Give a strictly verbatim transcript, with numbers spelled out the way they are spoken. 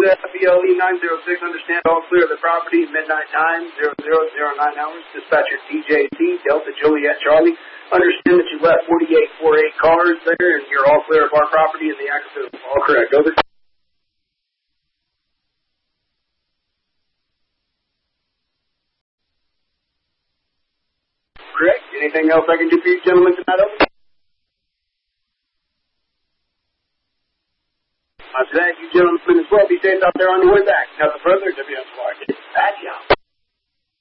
the F B L E nine zero six, understand all clear of the property, midnight time, zero zero zero nine hours. Dispatcher D J C, Delta Juliet Charlie. Understand that you left forty-eight forty-eight cars there, and you're all clear of our property, and the access is all correct. Over. Correct. Anything else I can do for you gentlemen tonight? Over. After that, you gentlemen as well be safe out there on your way back. Nothing further, W S Y. Bad job.